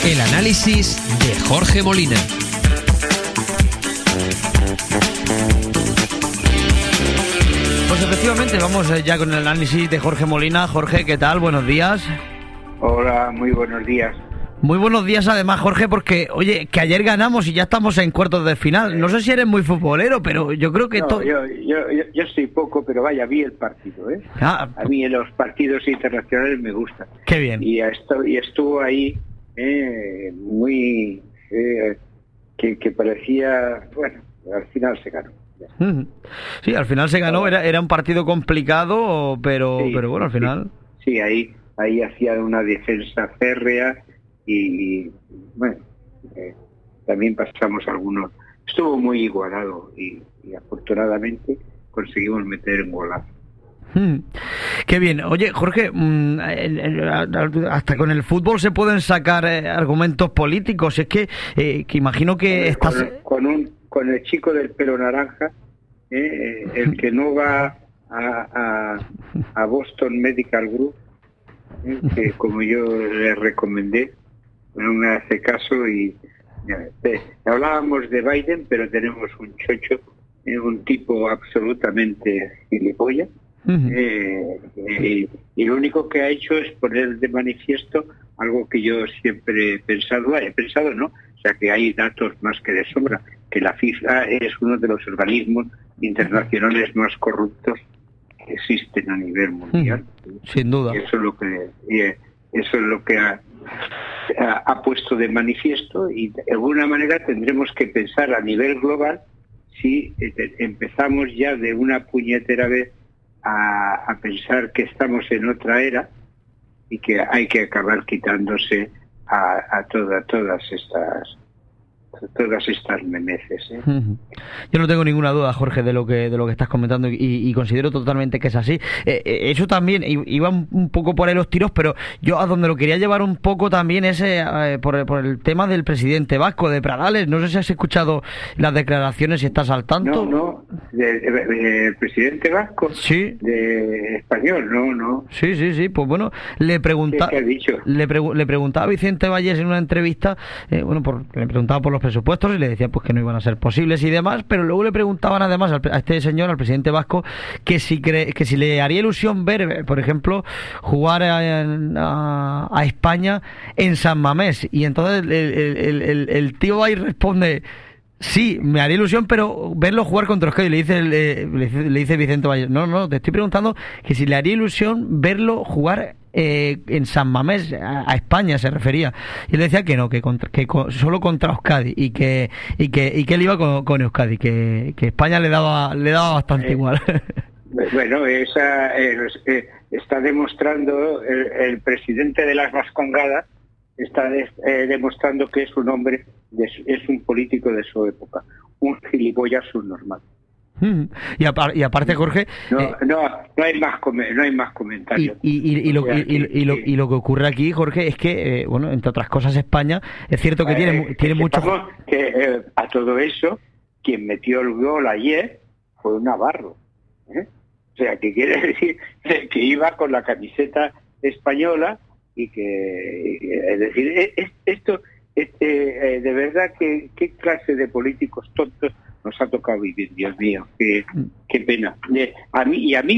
El análisis de Jorge Molina. Pues efectivamente, vamos ya con el análisis de Jorge Molina. Jorge, ¿qué tal? Buenos días. Hola, muy buenos días. Muy buenos días además, Jorge, porque, oye, que ayer ganamos y ya estamos en cuartos de final. No sé si eres muy futbolero, pero yo creo que... No, yo soy poco, pero vaya, vi el partido, ¿eh? A mí en los partidos internacionales me gustan. Qué bien. Y estuvo ahí muy... que parecía... Bueno, al final se ganó. Sí, al final se ganó. Era un partido complicado, pero bueno, al final... Sí, ahí hacía una defensa férrea y bueno, también pasamos algunos. Estuvo muy igualado y afortunadamente conseguimos meter un golazo. Qué bien. Oye, Jorge, hasta con el fútbol se pueden sacar argumentos políticos. Es que imagino que estás... Con el chico del pelo naranja, el que no va a Boston Medical Group, que como yo le recomendé, no me hace caso y hablábamos de Biden, pero tenemos un chocho, un tipo absolutamente gilipollas, y lo único que ha hecho es poner de manifiesto algo que yo siempre he pensado, ¿no? O sea, que hay datos más que de sobra, que la FIFA es uno de los organismos internacionales más corruptos que existen a nivel mundial. Sin duda. Y eso es lo que ha puesto de manifiesto, y de alguna manera tendremos que pensar a nivel global si empezamos ya de una puñetera vez a pensar que estamos en otra era y que hay que acabar quitándose a todas estas meneces, ¿eh? Yo no tengo ninguna duda, Jorge, de lo que estás comentando y considero totalmente que es así. Eso también iba un poco por ahí los tiros, pero yo a donde lo quería llevar un poco también es por el tema del presidente vasco, de Pradales. No sé si has escuchado las declaraciones, si estás al tanto. No, del presidente vasco. Sí. De español, no. Sí, pues bueno, le preguntaba a Vicente Valles en una entrevista, le preguntaba por los presupuestos y le decía pues que no iban a ser posibles y demás, pero luego le preguntaban además a este señor, al presidente vasco, que si le haría ilusión ver, por ejemplo, jugar a España en San Mamés, y entonces el tío va y responde: sí, me haría ilusión, pero verlo jugar contra Euskadi. Le dice Vicente Valle: no, te estoy preguntando que si le haría ilusión verlo jugar en San Mamés, a España se refería. Y él decía que no, que solo contra Euskadi, y que él iba con Euskadi, que España le daba bastante igual. Bueno, está demostrando el presidente de las Vascongadas, está demostrando que es un hombre, es un político de su época, un gilipollas subnormal. Y aparte, Jorge, no hay más comentarios. Y lo que ocurre aquí, Jorge, es que entre otras cosas, España es cierto que tiene mucho... A todo eso, quien metió el gol ayer fue un navarro, ¿eh? O sea, que quiere decir que iba con la camiseta española, y que, es decir, esto, de verdad, que qué clase de políticos tontos nos ha tocado vivir, Dios mío, qué pena. A mí ya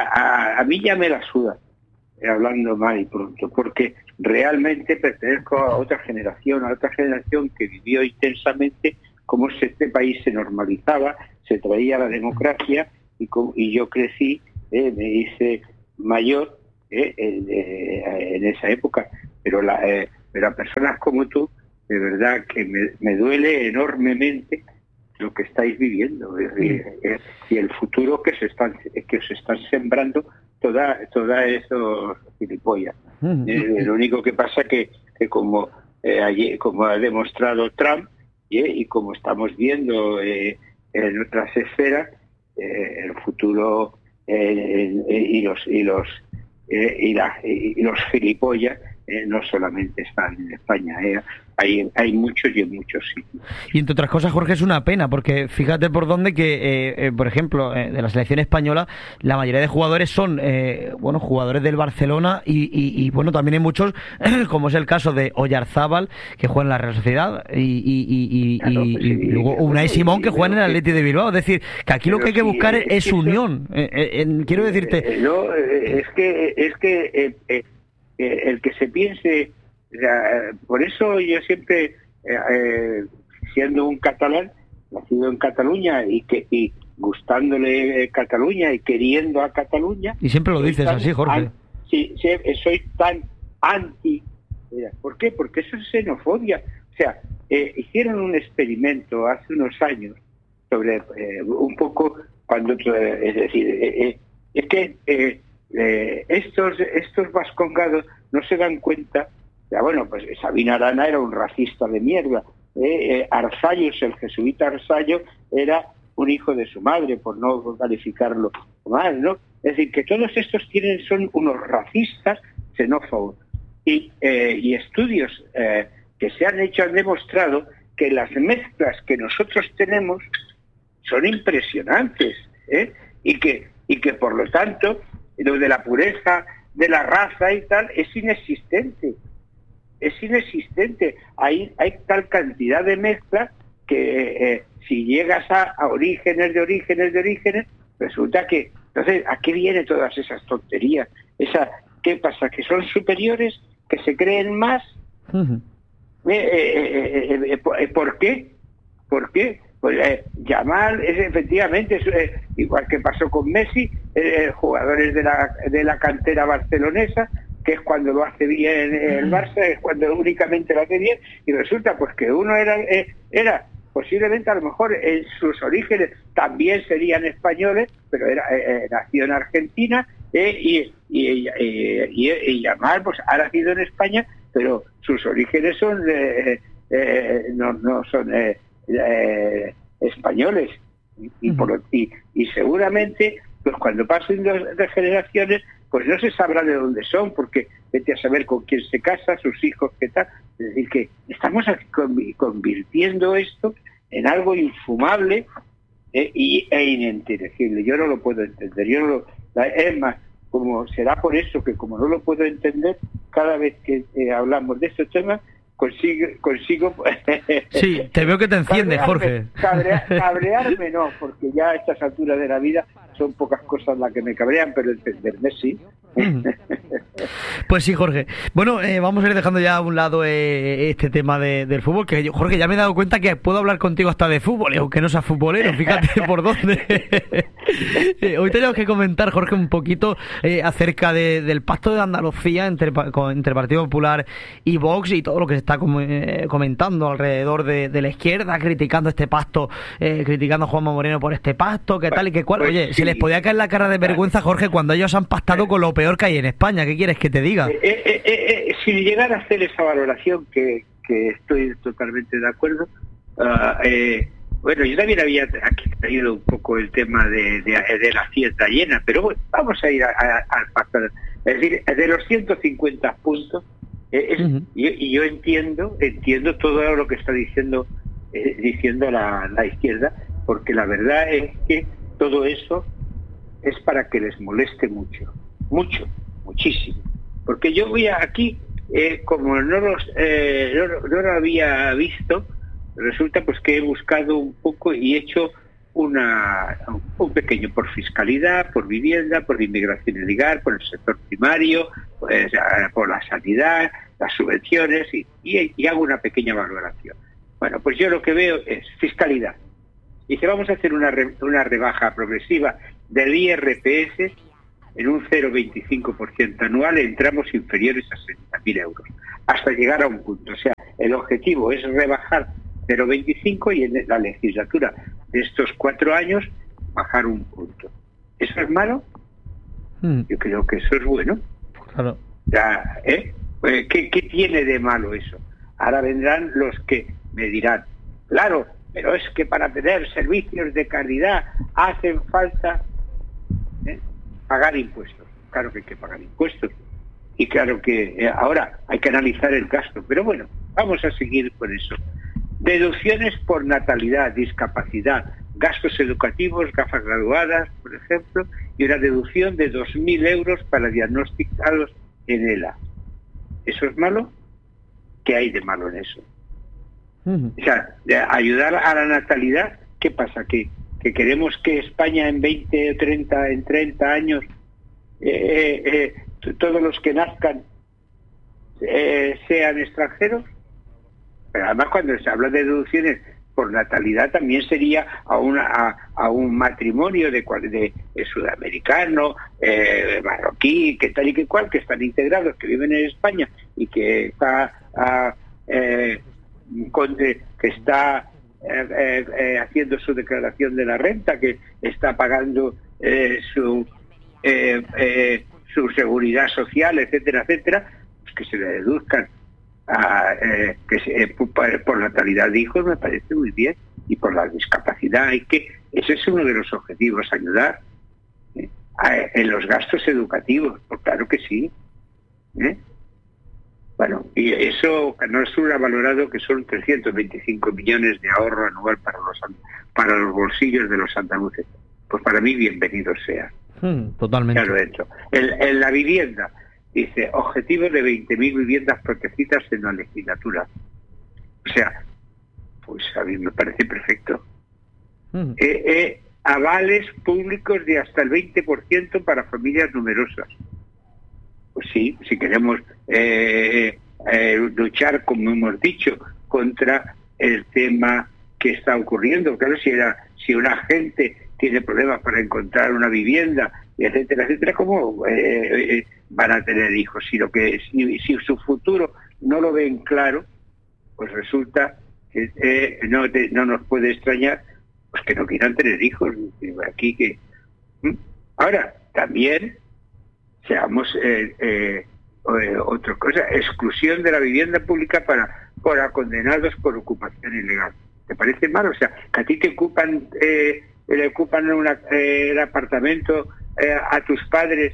me la suda, hablando mal y pronto, porque realmente pertenezco a otra generación que vivió intensamente cómo este país se normalizaba, se traía la democracia, y yo crecí, me hice mayor en esa época, pero a personas como tú, de verdad que me duele enormemente lo que estáis viviendo, y el futuro que se están sembrando toda esos gilipollas. Lo único que pasa que como ha demostrado Trump, y como estamos viendo en otras esferas, el futuro y los gilipollas no solamente están en España, hay muchos y en muchos sitios. Y entre otras cosas, Jorge, es una pena, porque fíjate por dónde que, por ejemplo, de la selección española, la mayoría de jugadores son, jugadores del Barcelona y bueno, también hay muchos, como es el caso de Oyarzábal, que juega en la Real Sociedad, y luego Unai Simón, que juega en el Athletic de Bilbao. Es decir, que aquí lo que hay que buscar es unión. Quiero decirte... es que el que se piense... por eso yo siempre, siendo un catalán, nacido en Cataluña y gustándole Cataluña y queriendo a Cataluña... Y siempre lo dices así, Jorge. Sí, soy tan anti... ¿Por qué? Porque eso es xenofobia. O sea, hicieron un experimento hace unos años sobre un poco cuando... es decir, es que estos vascongados no se dan cuenta... Bueno, pues Sabina Arana era un racista de mierda. Arzayos, el jesuita Arzayos, era un hijo de su madre, por no calificarlo mal, ¿no? Es decir, que todos estos son unos racistas xenófobos. Y estudios que se han hecho han demostrado que las mezclas que nosotros tenemos son impresionantes, y que por lo tanto lo de la pureza de la raza y tal es inexistente. Hay tal cantidad de mezcla que si llegas a orígenes de orígenes, resulta que... Entonces, ¿a qué vienen todas esas tonterías? ¿Qué pasa? ¿Que son superiores? ¿Que se creen más? Uh-huh. ¿Por qué? Pues Yamal es efectivamente, igual que pasó con Messi, jugadores de la cantera barcelonesa, que es cuando lo hace bien el Barça, es cuando únicamente lo hace bien, y resulta pues que uno era posiblemente, a lo mejor en sus orígenes también serían españoles, pero nació en Argentina, y Yamal pues ha nacido en España, pero sus orígenes son no son españoles, y seguramente pues cuando pasen de generaciones pues no se sabrá de dónde son, porque vete a saber con quién se casa, sus hijos, qué tal. Es decir, que estamos convirtiendo esto en algo infumable e ininteligible. Yo no lo puedo entender. Es más, como será por eso que como no lo puedo entender, cada vez que hablamos de estos temas, consigo sí, te veo que te enciendes, Jorge. Cabrearme no, porque ya a estas alturas de la vida son pocas cosas las que me cabrean, pero entenderme sí. Pues sí, Jorge. Bueno, vamos a ir dejando ya a un lado este tema del fútbol, que Jorge, ya me he dado cuenta que puedo hablar contigo hasta de fútbol, y aunque no seas futbolero, fíjate por dónde. Hoy tenemos que comentar, Jorge, un poquito acerca del pacto de Andalucía entre Partido Popular y Vox, y todo lo que se está comentando alrededor de la izquierda, criticando este pacto, criticando a Juanma Moreno por este pacto, que tal y que cual. Oye, sí, se les podía caer la cara de vergüenza, Jorge, cuando ellos han pactado con lo peor que hay en España. ¿Qué quieres que te diga? Sin llegar a hacer esa valoración, que estoy totalmente de acuerdo, bueno, yo también había aquí traído un poco el tema de la hacienda llena, pero bueno, vamos a ir al pacto. Es decir, de los 150 puntos, y yo entiendo todo lo que está diciendo la izquierda, porque la verdad es que todo eso es para que les moleste muchísimo, porque yo voy aquí, como no lo había visto, resulta pues que he buscado un poco y he hecho un pequeño por fiscalidad, por vivienda, por inmigración ilegal, por el sector primario, pues, por la sanidad, las subvenciones, y hago una pequeña valoración. Bueno, pues yo lo que veo es fiscalidad. Dice, vamos a hacer una rebaja progresiva del IRPF en un 0,25% anual en tramos inferiores a 60.000 euros, hasta llegar a un punto. O sea, el objetivo es rebajar 0,25 y en la legislatura de estos 4 años bajar un punto. ¿Eso es malo? Yo creo que eso es bueno. Claro. Ya, pues, ¿qué tiene de malo eso? Ahora vendrán los que me dirán, claro, pero es que para tener servicios de calidad hacen falta pagar impuestos. Claro que hay que pagar impuestos, Y claro que ahora hay que analizar el gasto, pero bueno, vamos a seguir con eso. Deducciones por natalidad, discapacidad, gastos educativos, gafas graduadas, por ejemplo, y una deducción de 2.000 euros para diagnosticados en ELA. ¿Eso es malo? ¿Qué hay de malo en eso? O sea, de ayudar a la natalidad, ¿qué pasa? ¿Que queremos que España en 20 o 30 años todos los que nazcan sean extranjeros? Pero además cuando se habla de deducciones por natalidad también sería a un matrimonio de sudamericano, marroquí, que tal y que cual, que están integrados, que viven en España y que está haciendo su declaración de la renta, que está pagando su seguridad social, etcétera, etcétera, pues que se le deduzcan por natalidad de hijos, me parece muy bien, y por la discapacidad. Ese es uno de los objetivos, ayudar en los gastos educativos, pues claro que sí. Bueno, y eso no es valorado que son 325 millones de ahorro anual para los bolsillos de los andaluces. Pues para mí bienvenido sea. Totalmente. Ya lo he hecho. En la vivienda, dice, objetivo de 20.000 viviendas protegidas en la legislatura. O sea, pues a mí me parece perfecto. Avales públicos de hasta el 20% para familias numerosas. Pues sí, si queremos luchar, como hemos dicho, contra el tema que está ocurriendo. Claro, si una gente tiene problemas para encontrar una vivienda, etcétera, etcétera, ¿cómo van a tener hijos? Si su futuro no lo ven claro, pues resulta que no nos puede extrañar pues que no quieran tener hijos. Ahora, también seamos otra cosa, exclusión de la vivienda pública para condenados por ocupación ilegal. ¿Te parece mal? O sea, que a ti te ocupan el apartamento a tus padres,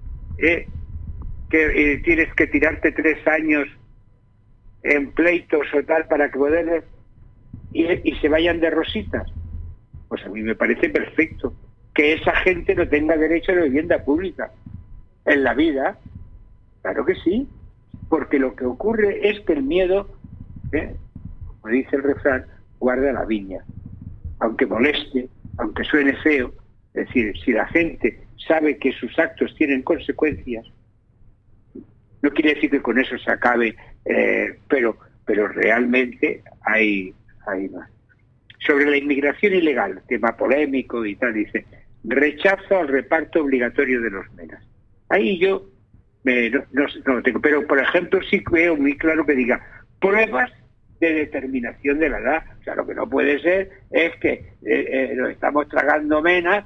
que tienes que tirarte 3 años en pleitos o tal para que poder y se vayan de rositas. Pues a mí me parece perfecto que esa gente no tenga derecho a la vivienda pública en la vida. Claro que sí, porque lo que ocurre es que el miedo, como dice el refrán, guarda la viña. Aunque moleste, aunque suene feo, es decir, si la gente sabe que sus actos tienen consecuencias, no quiere decir que con eso se acabe, pero realmente hay más. Sobre la inmigración ilegal, tema polémico y tal, dice, rechazo al reparto obligatorio de los MENAs. Ahí yo no tengo, pero por ejemplo sí veo muy claro que diga pruebas de determinación de la edad. O sea, lo que no puede ser es que nos estamos tragando menas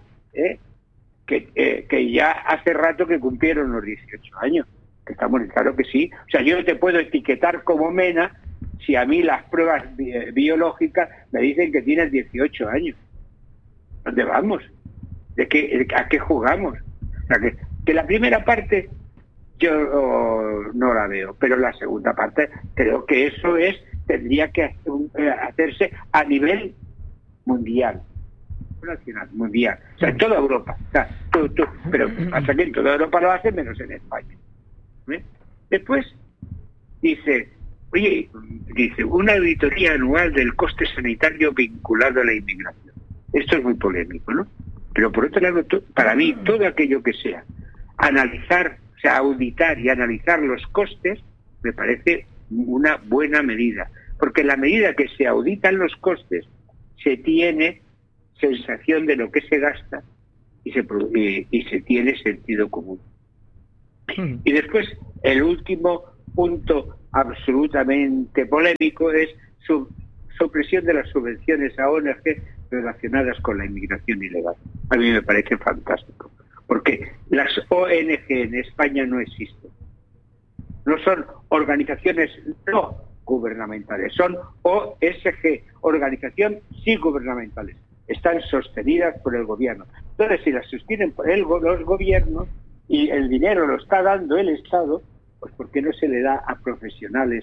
que ya hace rato que cumplieron los 18 años. Que estamos claro que sí. O sea, yo no te puedo etiquetar como mena si a mí las pruebas biológicas me dicen que tienes 18 años. ¿Dónde vamos? ¿A qué jugamos? O sea, que la primera parte yo no la veo, pero la segunda parte creo que eso tendría que hacerse a nivel mundial, nacional, mundial, o sea, en toda Europa. O sea, pero pasa que en toda Europa lo hace menos en España. Después dice una auditoría anual del coste sanitario vinculado a la inmigración. Esto es muy polémico, ¿no? Pero por otro lado, para mí, todo aquello que sea analizar, o sea, auditar y analizar los costes, me parece una buena medida. Porque en la medida que se auditan los costes, se tiene sensación de lo que se gasta y se tiene sentido común. Y después, el último punto absolutamente polémico es supresión de las subvenciones a ONG relacionadas con la inmigración ilegal. A mí me parece fantástico, porque las ONG en España no existen. No son organizaciones no gubernamentales, son OSG, organización sí gubernamentales. Están sostenidas por el gobierno. Entonces, si las sostienen por los gobiernos y el dinero lo está dando el Estado, Pues ¿por qué no se le da a profesionales?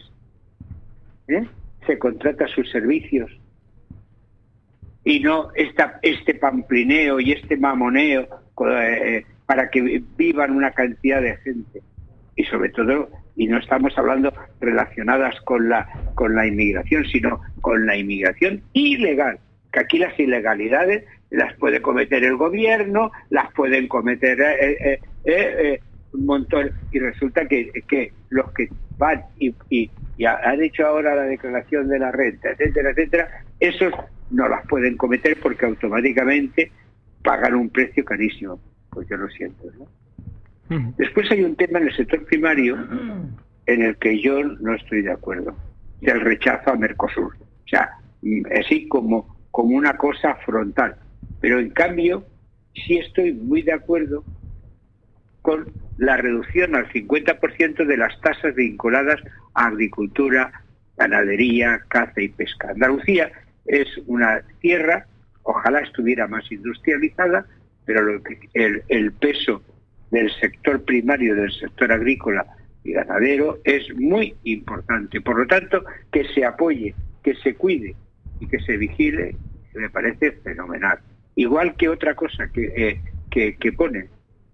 Se contrata sus servicios y no este pamplineo y este mamoneo para que vivan una cantidad de gente. Y sobre todo, y no estamos hablando relacionadas con la inmigración, sino con la inmigración ilegal, que aquí las ilegalidades las puede cometer el gobierno, las pueden cometer un montón, y resulta que los que van y han hecho ahora la declaración de la renta, etcétera, etcétera, esos no las pueden cometer porque automáticamente pagan un precio carísimo. Pues yo lo siento, ¿no? Después hay un tema en el sector primario en el que yo no estoy de acuerdo, el rechazo a Mercosur, o sea, así como una cosa frontal, pero en cambio sí estoy muy de acuerdo con la reducción al 50% de las tasas vinculadas a agricultura, ganadería, caza y pesca. Andalucía es una tierra, ojalá estuviera más industrializada, pero el peso del sector primario, del sector agrícola y ganadero es muy importante. Por lo tanto, que se apoye, que se cuide y que se vigile, me parece fenomenal. Igual que otra cosa que pone,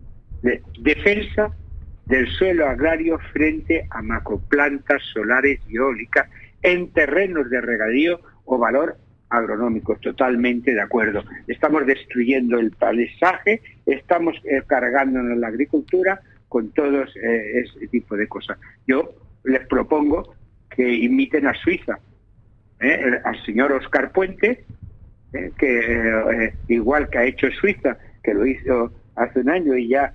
defensa del suelo agrario frente a macroplantas solares y eólicas en terrenos de regadío o valor agronómico. Totalmente de acuerdo. Estamos destruyendo el paisaje, estamos cargándonos la agricultura con todos ese tipo de cosas. Yo les propongo que imiten a Suiza, al señor Oscar Puente, que igual que ha hecho Suiza, que lo hizo hace un año y ya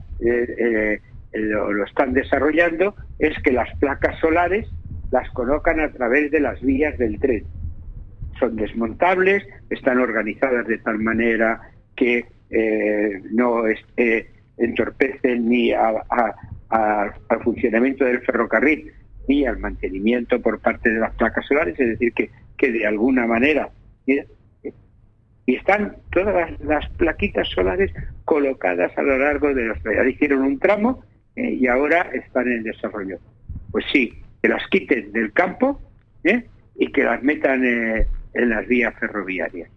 lo están desarrollando, es que las placas solares las colocan a través de las vías del tren. Son desmontables, están organizadas de tal manera que no entorpecen ni al funcionamiento del ferrocarril ni al mantenimiento por parte de las placas solares, es decir, que de alguna manera... Y están todas las plaquitas solares colocadas a lo largo de los... Ya hicieron un tramo y ahora están en desarrollo. Pues sí, que las quiten del campo y que las metan en las vías ferroviarias.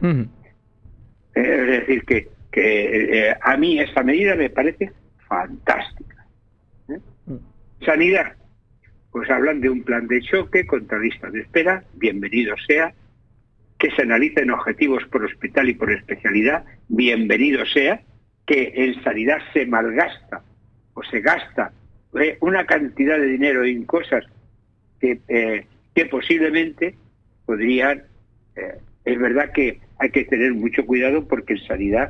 Es decir, que a mí esta medida me parece fantástica. Sanidad, pues hablan de un plan de choque contra listas de espera, bienvenido sea. Que se analicen objetivos por hospital y por especialidad, bienvenido sea. Que en sanidad se malgasta o se gasta una cantidad de dinero en cosas que posiblemente podrían... es verdad que hay que tener mucho cuidado porque en sanidad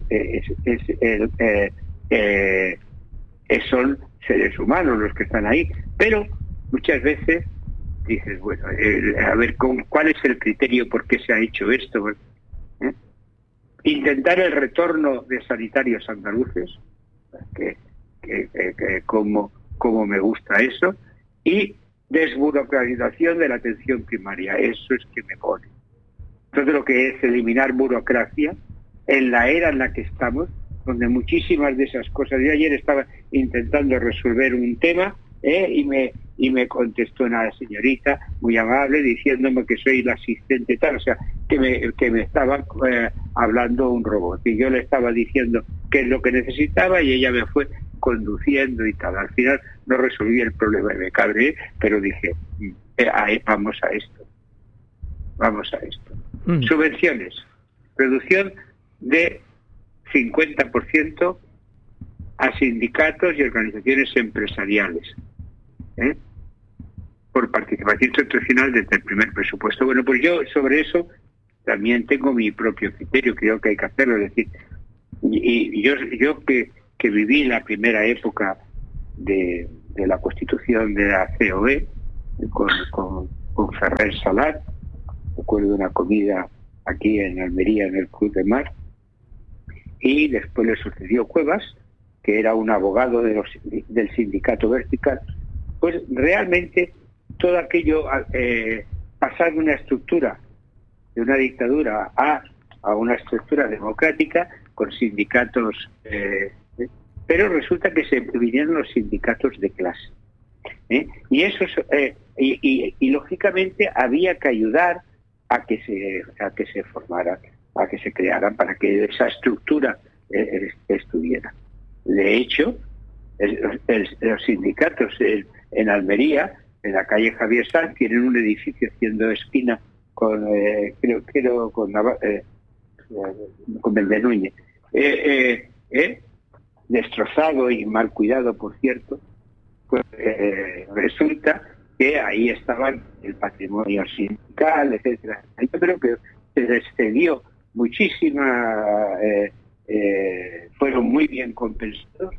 son seres humanos los que están ahí, pero muchas veces dices, bueno, a ver, ¿cuál es el criterio por qué se ha hecho esto? Intentar el retorno de sanitarios andaluces, que como me gusta eso, y desburocratización de la atención primaria, eso es que me pone. Entonces lo que es eliminar burocracia en la era en la que estamos, donde muchísimas de esas cosas, yo ayer estaba intentando resolver un tema y me contestó una señorita muy amable diciéndome que soy la asistente tal, o sea, que me estaba hablando un robot y yo le estaba diciendo qué es lo que necesitaba y ella me fue conduciendo y tal. Al final no resolví el problema y me cabré, pero dije, vamos a esto. Subvenciones, reducción de 50% a sindicatos y organizaciones empresariales, por participación institucional desde el primer presupuesto. Bueno, pues yo sobre eso también tengo mi propio criterio, creo que hay que hacerlo, es decir, y yo que viví la primera época de la constitución de la COE con Ferrer Salat, recuerdo una comida aquí en Almería en el Club de Mar, y después le sucedió Cuevas, que era un abogado del sindicato vertical. Pues realmente todo aquello, pasar de una estructura, de una dictadura a una estructura democrática con sindicatos, pero resulta que se vinieron los sindicatos de clase. Y eso y lógicamente había que ayudar a que se formaran, a que se crearan, para que esa estructura estuviera. De hecho, los sindicatos en Almería, en la calle Javier Sanz, tienen un edificio haciendo esquina con Velde Núñez, destrozado y mal cuidado, por cierto. Pues resulta que ahí estaban el patrimonio sindical, etcétera. Yo creo que se les cedió muchísima, fueron muy bien compensados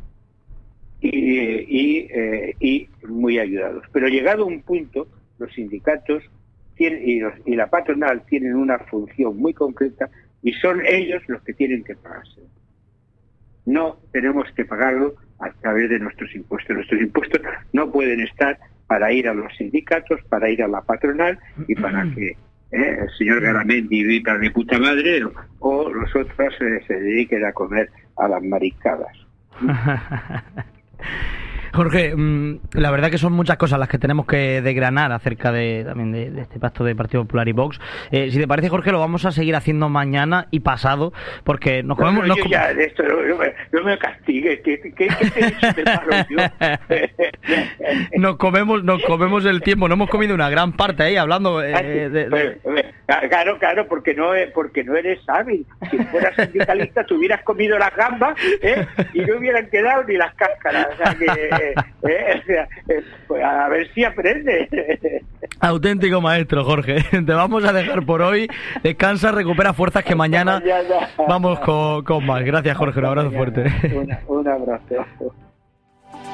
y muy ayudados. Pero llegado a un punto, los sindicatos y la patronal tienen una función muy concreta y son ellos los que tienen que pagarse. No tenemos que pagarlo a través de nuestros impuestos. Nuestros impuestos no pueden estar para ir a los sindicatos, para ir a la patronal y para que el señor Garamendi viva de puta madre o los otros se dediquen a comer a las mariscadas. Jorge, la verdad que son muchas cosas las que tenemos que desgranar acerca también de este pacto de Partido Popular y Vox. Si te parece, Jorge, lo vamos a seguir haciendo mañana y pasado, porque nos comemos... No me castigues, ¿qué te he dicho de malo yo? Nos comemos el tiempo, no hemos comido una gran parte ahí hablando... Claro, porque no eres hábil. Si fueras sindicalista te hubieras comido las gambas y no hubieran quedado ni las cáscaras. O sea que pues a ver si aprende. Auténtico maestro, Jorge. Te vamos a dejar por hoy. Descansa, recupera fuerzas, que mañana vamos con más. Gracias, Jorge. Un abrazo fuerte. Un abrazo.